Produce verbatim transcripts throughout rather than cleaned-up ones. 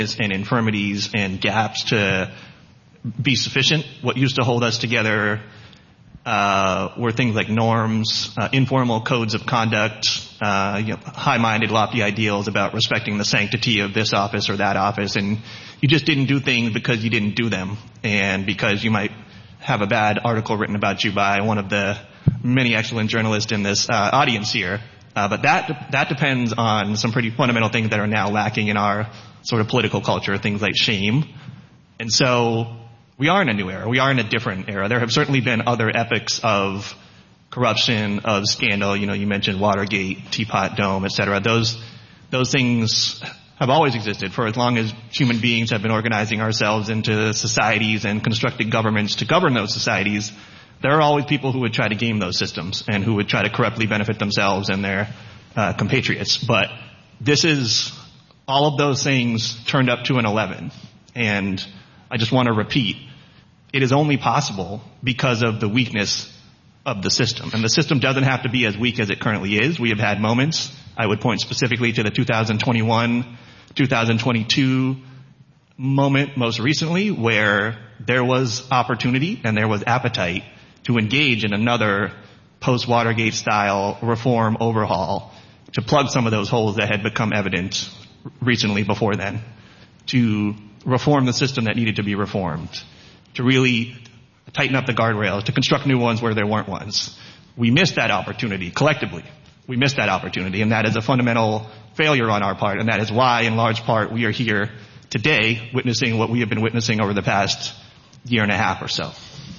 and infirmities and gaps to be sufficient. What used to hold us together uh, were things like norms, uh, informal codes of conduct, uh, you know, high-minded, lofty ideals about respecting the sanctity of this office or that office, and you just didn't do things because you didn't do them, and because you might have a bad article written about you by one of the many excellent journalists in this uh, audience here. Uh, but that that depends on some pretty fundamental things that are now lacking in our sort of political culture, things like shame. And so we are in a new era. We are in a different era. There have certainly been other epochs of corruption, of scandal. You know, you mentioned Watergate, Teapot Dome, et cetera. Those those things have always existed for as long as human beings have been organizing ourselves into societies and constructing governments to govern those societies. There are always people who would try to game those systems and who would try to corruptly benefit themselves and their uh, compatriots. But this is all of those things turned up to an eleven. And I just want to repeat, it is only possible because of the weakness of the system. And the system doesn't have to be as weak as it currently is. We have had moments. I would point specifically to the two thousand twenty-one, two thousand twenty-two moment most recently, where there was opportunity and there was appetite to engage in another post-Watergate style reform overhaul, to plug some of those holes that had become evident recently before then, to reform the system that needed to be reformed, to really tighten up the guardrails, to construct new ones where there weren't ones. We missed that opportunity collectively. We missed that opportunity, and that is a fundamental failure on our part, and that is why, in large part, we are here today witnessing what we have been witnessing over the past year and a half or so.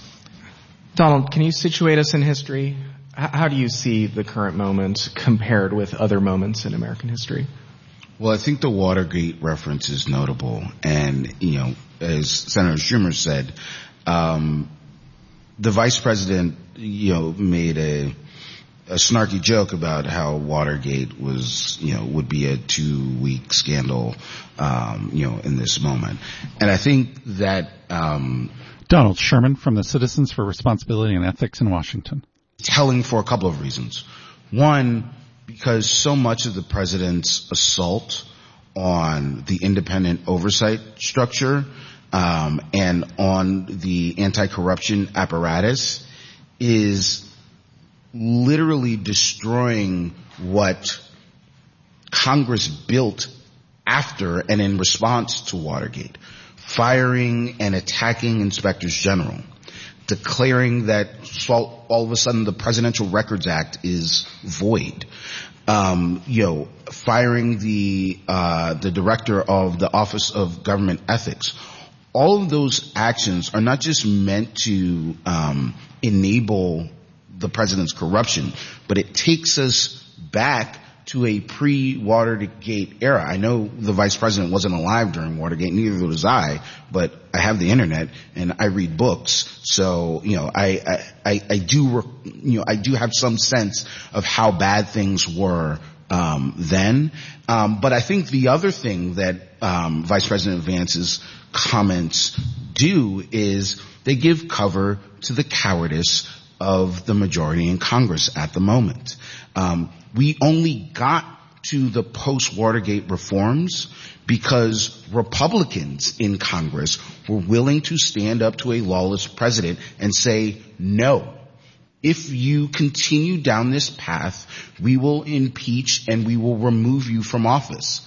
Donald, can you situate us in history? How do you see the current moment compared with other moments in American history? Well, I think the Watergate reference is notable. And, you know, as Senator Schumer said, um, the vice president, you know, made a, a snarky joke about how Watergate was, you know, would be a two-week scandal, um, you know, in this moment. And I think that, um, Donald Sherman from the Citizens for Responsibility and Ethics in Washington. Telling for a couple of reasons. One, because so much of the president's assault on the independent oversight structure um, and on the anti-corruption apparatus is literally destroying what Congress built after and in response to Watergate. Firing and attacking inspectors general, declaring that all, all of a sudden the Presidential Records Act is void, um, you know, firing the uh, the director of the Office of Government Ethics. All of those actions are not just meant to um, enable the president's corruption, but it takes us back to a pre-Watergate era. I know the vice president wasn't alive during Watergate, neither was I, but I have the internet and I read books, so you know I I, I do you know I do have some sense of how bad things were um, then. Um, but I think the other thing that um, Vice President Vance's comments do is they give cover to the cowardice of the majority in Congress at the moment. Um, we only got to the post-Watergate reforms because Republicans in Congress were willing to stand up to a lawless president and say, no, if you continue down this path, we will impeach and we will remove you from office.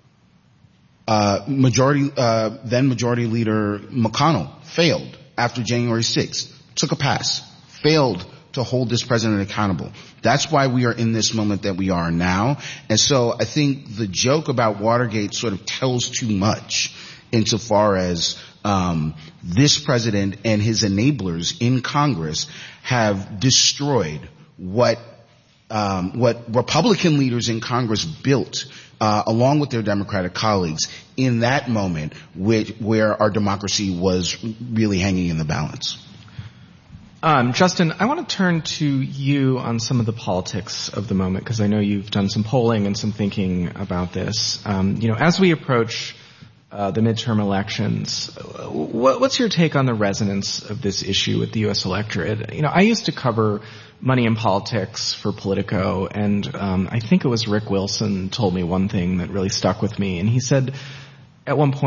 Uh, majority, uh, then Majority Leader McConnell failed after January sixth, took a pass, failed to hold this president accountable. That's why we are in this moment that we are now. And so I think the joke about Watergate sort of tells too much insofar as um, this president and his enablers in Congress have destroyed what um, what Republican leaders in Congress built uh, along with their Democratic colleagues in that moment which, where our democracy was really hanging in the balance. Um, Justin, I want to turn to you on some of the politics of the moment, because I know you've done some polling and some thinking about this. Um, you know, as we approach uh, the midterm elections, what, what's your take on the resonance of this issue with the U S electorate? You know, I used to cover money and politics for Politico, and um, I think it was Rick Wilson told me one thing that really stuck with me, and he said at one point,